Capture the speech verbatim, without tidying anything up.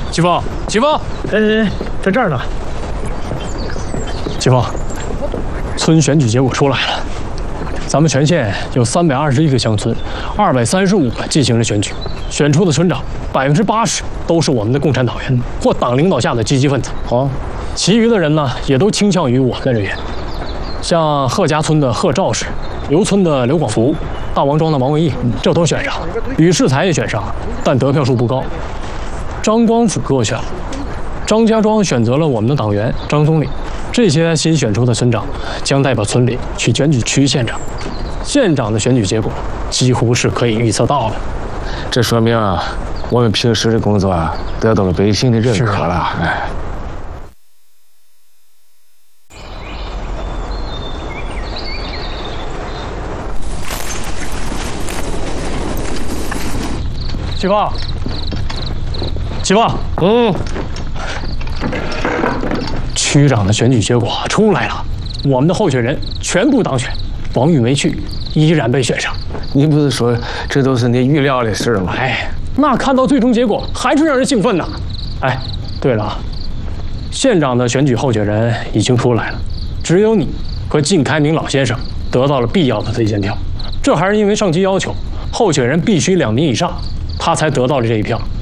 启峰，启峰， 呃，在这儿呢。 启峰，村选举结果出来了，咱们全县有三百二十一个乡村，二百三十五个进行了选举，选出的村长百分之八十都是我们的共产党员或党领导下的积极分子。 好， 其余的人呢，也都倾向于我们的人员，像贺家村的贺肇氏，刘村的刘广福，大王庄的王文义，这都选上了。吕世才也选上了，但得票数不高。张光甫落选了。张家庄选择了我们的党员张宗礼。这些新选出的村长将代表村里去选举区县长。县长的选举结果几乎是可以预测到的。 这说明啊，我们平时的工作啊得到了百姓的认可了。哎。 启峰，启峰，嗯，区长的选举结果出来了，我们的候选人全部当选，王玉没去，依然被选上。 你不是说这都是你预料的事吗？ 哎，那看到最终结果还是让人兴奋呐。哎，对了，县长的选举候选人已经出来了，只有你和靳开明老先生得到了必要的推荐票，这还是因为上级要求候选人必须两年以上。 他才得到了这一票，